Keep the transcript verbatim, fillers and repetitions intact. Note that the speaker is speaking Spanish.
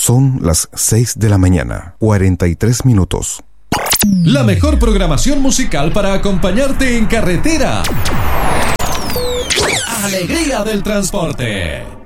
Son las seis de la mañana, cuarenta y tres minutos. La mejor programación musical para acompañarte en carretera. Alegría del transporte.